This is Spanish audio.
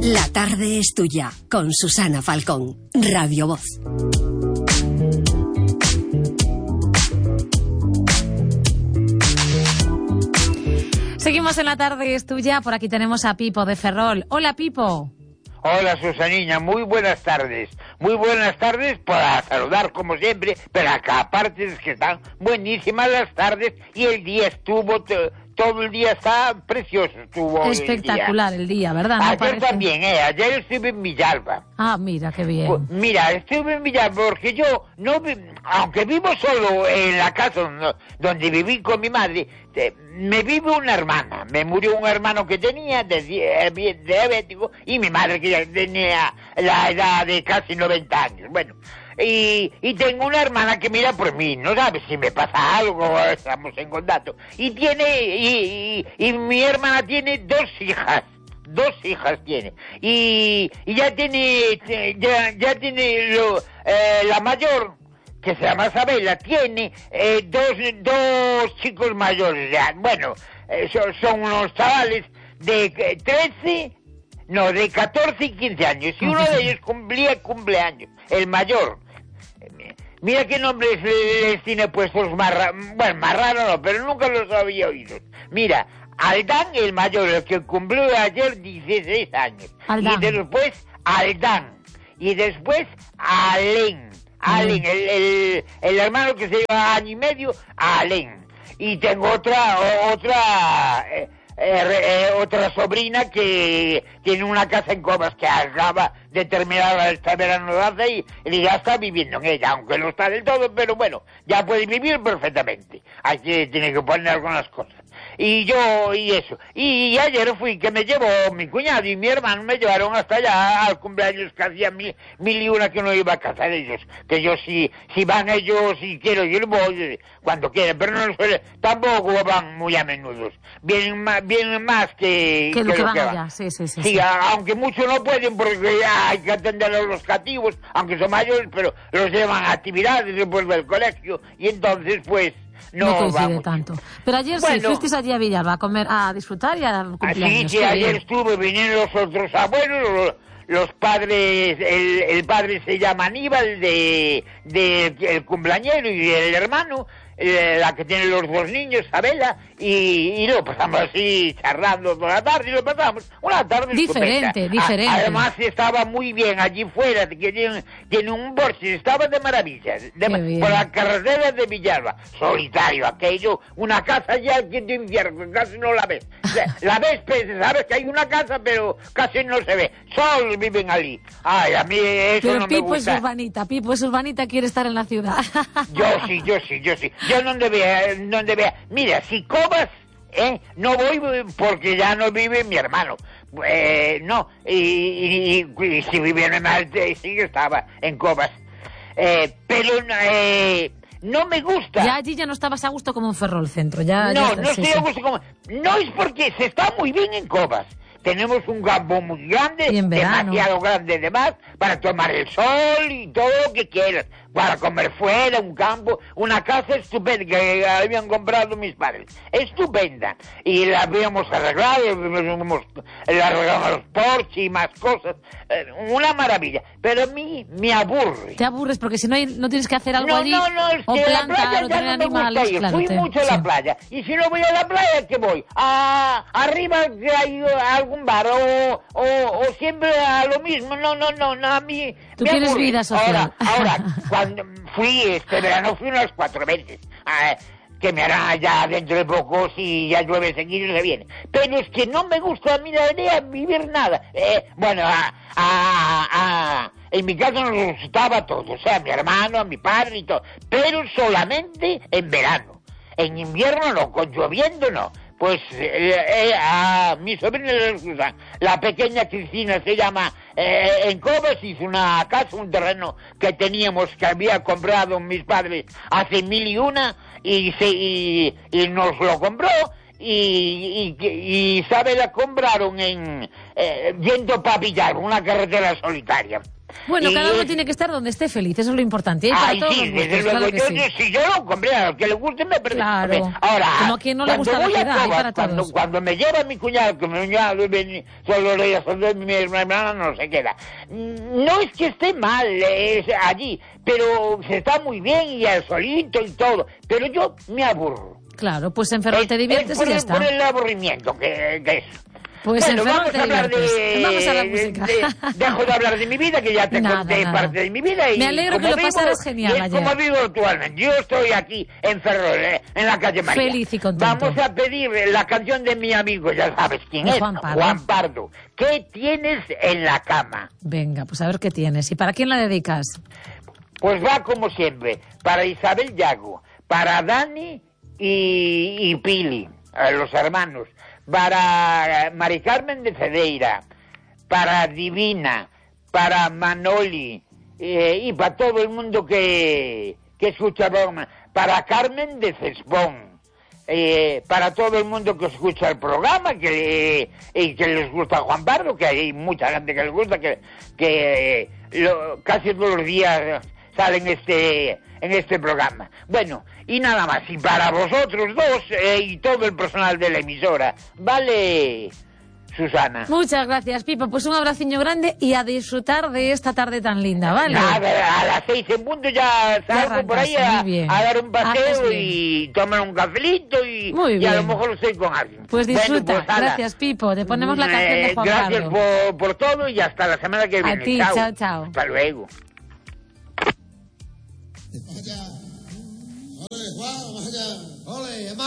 La tarde es tuya, con Susana Falcón, Radio Voz. Seguimos en La tarde es tuya, por aquí tenemos a Pipo de Ferrol. Hola, Pipo. Hola, Susanina, muy buenas tardes. Muy buenas tardes para saludar como siempre, pero acá aparte es que están buenísimas las tardes y el día estuvo... Todo el día está precioso, estuvo espectacular el día, ¿verdad? ¿No ayer parece? también, ayer estuve en Villalba. Ah, mira, qué bien. Pues, mira, estuve en Villalba porque yo, aunque vivo solo en la casa donde viví con mi madre, me vive una hermana. Me murió un hermano que tenía diabético y mi madre que ya tenía la edad de casi 90 años. Bueno, y tengo una hermana que mira por mí, no sabe si me pasa algo, estamos en contacto. Y mi hermana tiene dos hijas tiene. Y ya tiene la mayor, que se llama Isabela, tiene dos chicos mayores ya. Bueno, son unos chavales de 14 y 15 años. Y uno de ellos cumplía cumpleaños, el mayor. Mira qué nombres les tiene puestos más raros no, pero nunca los había oído. Mira, Aldán, el mayor, el que cumplió ayer 16 años. Aldán. Y después Aldán. Y después Alén. Alén, el hermano que se lleva año y medio, Alén. Y tengo otra sobrina que tiene una casa en Cobas que acaba de terminar este verano de hace y ya está viviendo en ella, aunque no está del todo, pero bueno, ya puede vivir perfectamente. Aquí tiene que poner algunas cosas. Y eso. Y ayer fui que me llevó mi cuñado y mi hermano, me llevaron hasta allá al cumpleaños que hacía mil y una que no iba a casar ellos. Que yo si van ellos, si quiero ir, voy cuando quieran, pero no tampoco van muy a menudo. Vienen más que lo que van van. allá, sí. Sí, aunque muchos no pueden porque hay que atender a los cativos, aunque son mayores, pero los llevan a actividades después del colegio y entonces pues no coincide vamos tanto. Pero ayer sí, fuisteis allí a Villalba a disfrutar y a cumpleaños. Sí, ayer estuve, vinieron los otros abuelos, los padres, el padre se llama Aníbal el cumpleañero y el hermano, la que tiene los dos niños, Isabela, y lo pasamos así charlando toda la tarde y lo pasamos una tarde diferente. Además estaba muy bien allí fuera, que tiene un Porsche, estaba de maravilla, por la carretera de Villalba, solitario aquello, una casa ya al quinto infierno, casi no la ves. La ves, pues, sabes que hay una casa, pero casi no se ve, solo viven allí. Ay, a mí eso pero no Pipo me gusta. Pipo es urbanita, quiere estar en la ciudad. Yo sí. Yo donde vea. Mira, si Cobas, no voy porque ya no vive mi hermano. No, y si viviera en Malte, sí que estaba en Cobas. Pero no me gusta. Ya allí ya no estabas a gusto como en Ferrol Centro. No estoy a gusto como... No es porque se está muy bien en Cobas. Tenemos un campo muy grande, demasiado grande además, para tomar el sol y todo lo que quieras, para comer fuera, un campo, una casa estupenda que habían comprado mis padres, estupenda, y la habíamos arreglado, le arreglamos los porches y más cosas, una maravilla, pero a mí me aburre. Te aburres porque si no tienes que hacer algo allí, no, es o que plantar, la playa o ya tener no me animales, gusta ir. claro. Fui mucho a la playa, y si no voy a la playa, ¿qué voy? Arriba que hay algún bar, o siempre a lo mismo, no, a mí... Tú tienes vida social. Ahora, cuando fui este verano, fui unas 4 veces, que me hará ya dentro de poco, si ya llueve seguido se viene. Pero es que no me gusta a mí la idea de vivir nada. En mi casa nos gustaba todo, o sea, a mi hermano, a mi padre y todo, pero solamente en verano. En invierno no, con lloviendo no. Pues a mi sobrina les gusta. La pequeña Cristina se llama en Cobas, hizo una casa, un terreno que teníamos, que había comprado mis padres hace 1001 y nos lo compró y Isabel la compraron yendo para Villar, una carretera solitaria. Bueno, cada uno tiene que estar donde esté feliz, eso es lo importante. Ay, sí, desde luego, si yo lo compré, a lo que le guste me parece. Claro. Ahora, como a quien no le gusta la ciudad, para todos. Cuando me lleva mi cuñado, que mi cuñado solo mi hermana no se queda. No es que esté mal allí, pero se está muy bien y al solito y todo, pero yo me aburro. Claro, pues en Ferrol te diviertes y ya está. Por el aburrimiento que es. Pues bueno, vamos a hablar de la música. Dejo de hablar de mi vida, que ya te conté parte de mi vida. Y me alegro que lo pasaras genial ayer. Como vivo actualmente. Yo estoy aquí en Ferrol, en la calle María. Feliz y contento. Vamos a pedir la canción de mi amigo, ya sabes quién es. Juan Pardo. ¿Qué tienes en la cama? Venga, pues a ver qué tienes. ¿Y para quién la dedicas? Pues va como siempre, para Isabel Yago, para Dani y Pili, los hermanos. Para Mari Carmen de Cedeira, para Divina, para Manoli, y para todo el mundo que escucha broma, para Carmen de Cespón, para todo el mundo que escucha el programa, que les gusta Juan Pardo, que hay mucha gente que les gusta, que casi todos los días salen en este programa. Bueno, y nada más, y para vosotros dos y todo el personal de la emisora, ¿vale, Susana? Muchas gracias, Pipo, pues un abraciño grande y a disfrutar de esta tarde tan linda, ¿vale? Nada, a las 6 en punto ya salgo por ahí a dar un paseo y tomar un cafelito y a lo mejor estoy con alguien. Pues disfruta, bueno, pues, gracias, Pipo, te ponemos la canción de Juan Pardo. Gracias por todo y hasta la semana que viene. A ti, chao. Hasta luego. Vaya. Ole, Juan, vaya. Ole,